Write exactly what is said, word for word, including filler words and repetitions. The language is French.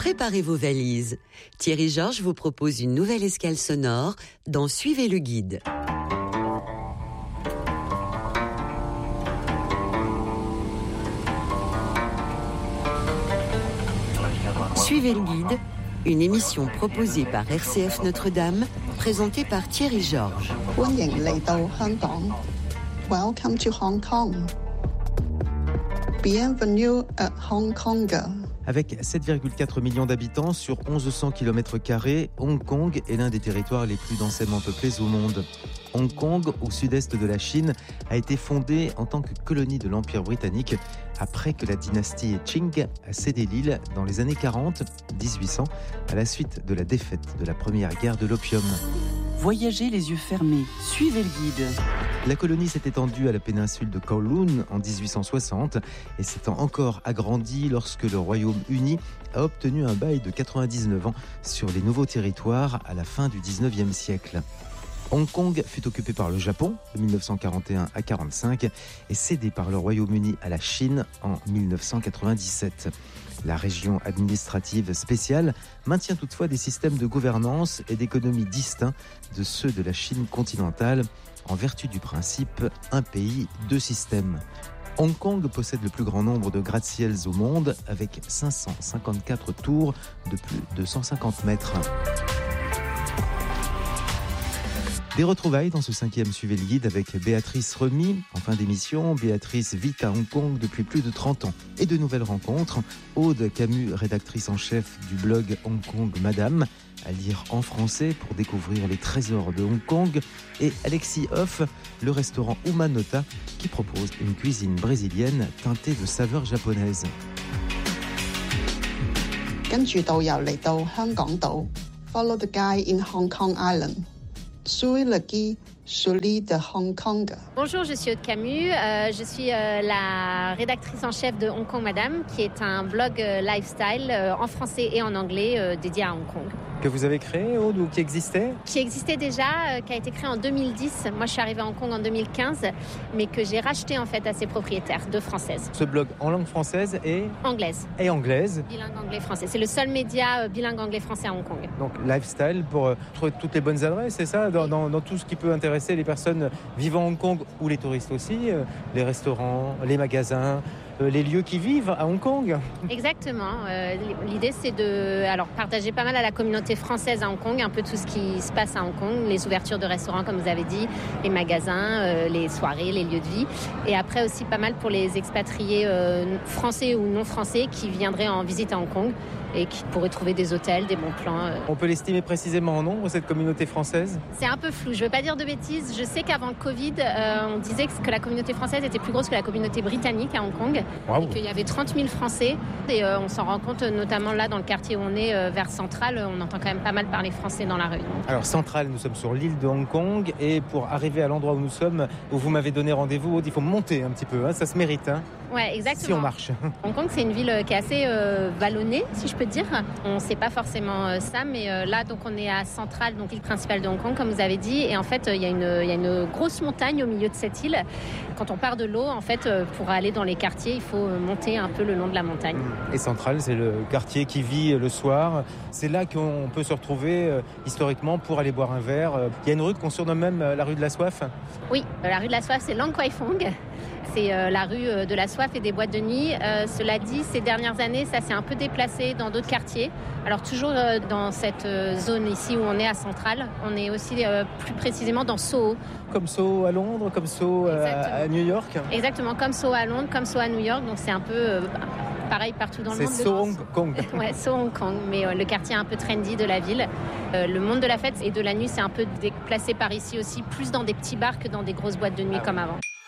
Préparez vos valises. Thierry Georges vous propose une nouvelle escale sonore dans Suivez le guide. Suivez le guide, une émission proposée par R C F Notre-Dame, présentée par Thierry Georges. Welcome to Hong Kong. Bienvenue à Hong Kong. Avec sept virgule quatre millions d'habitants sur mille cent kilomètres carrés, Hong Kong est l'un des territoires les plus densément peuplés au monde. Hong Kong, au sud-est de la Chine, a été fondé en tant que colonie de l'Empire britannique après que la dynastie Qing a cédé l'île dans les années quarante mille huit cents à la suite de la défaite de la première guerre de l'opium. Voyagez les yeux fermés, suivez le guide. La colonie s'est étendue à la péninsule de Kowloon en dix-huit cent soixante et s'étant encore agrandie lorsque le Royaume-Uni a obtenu un bail de quatre-vingt-dix-neuf ans sur les nouveaux territoires à la fin du dix-neuvième siècle. Hong Kong fut occupé par le Japon de mille neuf cent quarante et un à quarante-cinq et cédé par le Royaume-Uni à la Chine en mille neuf cent quatre-vingt-dix-sept. La région administrative spéciale maintient toutefois des systèmes de gouvernance et d'économie distincts de ceux de la Chine continentale en vertu du principe « un pays, deux systèmes ». Hong Kong possède le plus grand nombre de gratte-ciels au monde avec cinq cent cinquante-quatre tours de plus de cent cinquante mètres. Des retrouvailles dans ce cinquième Suivez le guide avec Béatrice Remy. En fin d'émission, Béatrice vit à Hong Kong depuis plus de trente ans. Et de nouvelles rencontres. Aude Camus, rédactrice en chef du blog Hong Kong Madame, à lire en français pour découvrir les trésors de Hong Kong. Et Alexis Hoff, le restaurant Umanota, qui propose une cuisine brésilienne teintée de saveurs japonaises. 跟住導遊嚟到香港島 ，Follow the guide in Hong Kong Island. Suivez le guide sur l'île de Hong Kong. Bonjour, je suis Aude Camus. Euh, je suis euh, la rédactrice en chef de Hong Kong Madame, qui est un blog euh, lifestyle euh, en français et en anglais euh, dédié à Hong Kong. Que vous avez créé, Aude, ou qui existait ? Qui existait déjà, euh, qui a été créé en deux mille dix. Moi, je suis arrivée à Hong Kong en deux mille quinze, mais que j'ai racheté en fait à ses propriétaires, deux Françaises. Ce blog en langue française et anglaise. Et anglaise. Bilingue anglais-français. C'est le seul média euh, bilingue anglais-français à Hong Kong. Donc lifestyle pour euh, trouver toutes les bonnes adresses, c'est ça, dans, dans, dans tout ce qui peut intéresser les personnes vivant à Hong Kong ou les touristes aussi, euh, les restaurants, les magasins. Les lieux qui vivent à Hong Kong. Exactement. Euh, l'idée, c'est de alors, partager pas mal à la communauté française à Hong Kong, un peu tout ce qui se passe à Hong Kong, les ouvertures de restaurants, comme vous avez dit, les magasins, euh, les soirées, les lieux de vie. Et après aussi pas mal pour les expatriés euh, français ou non français qui viendraient en visite à Hong Kong et qui pourraient trouver des hôtels, des bons plans. Euh. On peut l'estimer précisément en nombre, cette communauté française ? C'est un peu flou, je ne veux pas dire de bêtises. Je sais qu'avant le Covid, euh, on disait que la communauté française était plus grosse que la communauté britannique à Hong Kong. Wow. Et qu'il y avait trente mille Français. Et euh, on s'en rend compte, notamment là, dans le quartier où on est, euh, vers Central, on entend quand même pas mal parler français dans la rue. Alors, Central, nous sommes sur l'île de Hong Kong. Et pour arriver à l'endroit où nous sommes, où vous m'avez donné rendez-vous, Aude, il faut monter un petit peu. Hein, ça se mérite. Hein, ouais, exactement. Si on marche. Hong Kong, c'est une ville qui est assez euh, vallonnée, si je peux dire. On ne sait pas forcément euh, ça, mais euh, là, donc, on est à Central, donc l'île principale de Hong Kong, comme vous avez dit. Et en fait, il euh, y, y a une grosse montagne au milieu de cette île. Quand on part de l'eau, en fait, euh, pour aller dans les quartiers, il faut euh, monter un peu le long de la montagne. Et Central, c'est le quartier qui vit le soir. C'est là qu'on peut se retrouver euh, historiquement pour aller boire un verre. Il y a une rue qu'on surnomme même euh, la rue de la soif. Oui, la rue de la soif, c'est Lang Kwai Fong. C'est euh, la rue euh, de la soif et des boîtes de nuit. Euh, cela dit, ces dernières années, ça s'est un peu déplacé dans d'autres quartiers. Alors toujours euh, dans cette euh, zone ici où on est à Central, on est aussi euh, plus précisément dans Soho. Comme Soho à Londres, comme Soho euh, à New York. Exactement, comme Soho à Londres, comme Soho à New York. Donc c'est un peu euh, pareil partout dans le c'est monde. C'est Soho Hong Kong. Ouais, Soho Hong Kong, mais euh, le quartier un peu trendy de la ville. Euh, le monde de la fête et de la nuit, c'est un peu déplacé par ici aussi, plus dans des petits bars que dans des grosses boîtes de nuit ah, comme avant.